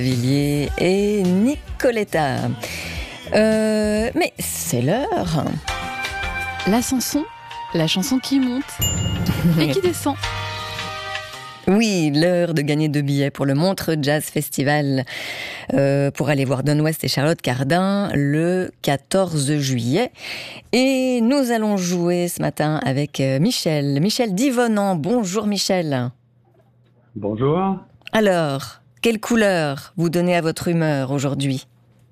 Villiers et Nicoletta. Mais c'est l'heure. La chanson qui monte et qui descend. Oui, l'heure de gagner 2 billets pour le Montreux Jazz Festival pour aller voir Don West et Charlotte Cardin le 14 juillet. Et nous allons jouer ce matin avec Michel Divonant. Bonjour Michel. Bonjour. Alors, quelle couleur vous donnez à votre humeur aujourd'hui ?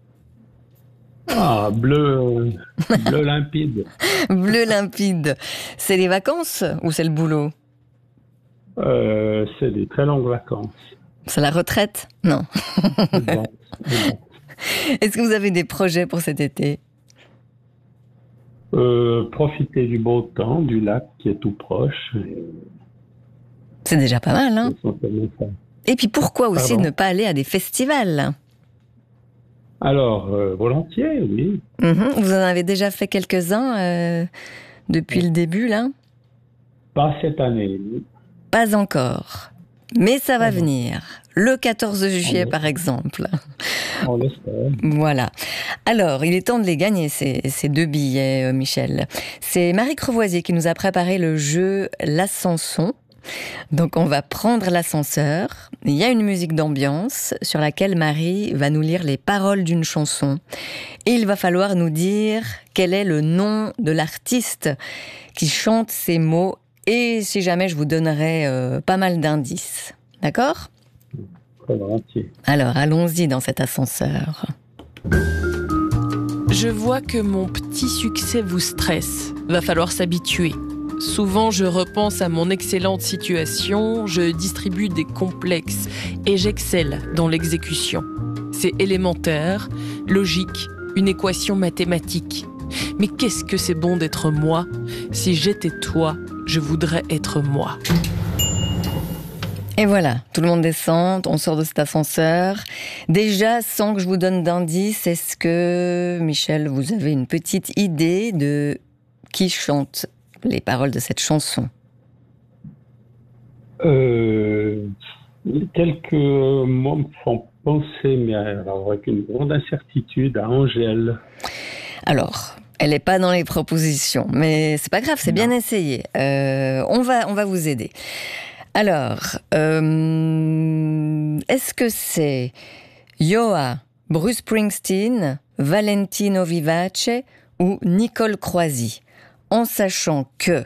Ah, bleu limpide. Bleu limpide. C'est les vacances ou c'est le boulot ? C'est des très longues vacances. C'est la retraite ? Non. Bon. Est-ce que vous avez des projets pour cet été ? Profiter du beau temps, du lac qui est tout proche. C'est déjà pas mal, hein ? Et puis pourquoi aussi Pardon ? ne pas aller à des festivals ? Alors, volontiers, oui. Vous en avez déjà fait quelques-uns depuis le début, là ? Pas cette année. Pas encore. Mais ça va Non. venir. Le 14 juillet, Oui. par exemple. On l'espère. Voilà. Alors, il est temps de les gagner, ces 2 billets, Michel. C'est Marie Crevoisier qui nous a préparé le jeu L'Ascension. Donc, on va prendre l'ascenseur. Il y a une musique d'ambiance sur laquelle Marie va nous lire les paroles d'une chanson. Et il va falloir nous dire quel est le nom de l'artiste qui chante ces mots. Et si jamais, je vous donnerai pas mal d'indices. D'accord ? Très volontiers. Alors, allons-y dans cet ascenseur. Je vois que mon petit succès vous stresse. Va falloir s'habituer. Souvent, je repense à mon excellente situation, je distribue des complexes et j'excelle dans l'exécution. C'est élémentaire, logique, une équation mathématique. Mais qu'est-ce que c'est bon d'être moi ? Si j'étais toi, je voudrais être moi. Et voilà, tout le monde descend, on sort de cet ascenseur. Déjà, sans que je vous donne d'indice, est-ce que, Michel, vous avez une petite idée de qui chante les paroles de cette chanson ? Quelques mots me font penser, mais alors avec une grande incertitude, à Angèle. Alors, elle n'est pas dans les propositions, mais c'est pas grave, c'est bien essayé. On va vous aider. Alors, est-ce que c'est Yoa, Bruce Springsteen, Valentino Vivace ou Nicole Croisy ? En sachant que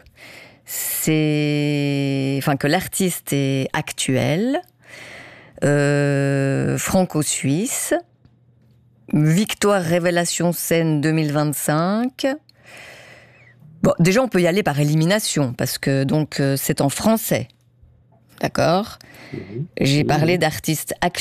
que l'artiste est actuel, franco-suisse, Victoire Révélation Scène 2025. Bon, déjà on peut y aller par élimination parce que donc c'est en français, d'accord ? J'ai parlé d'artistes actuels.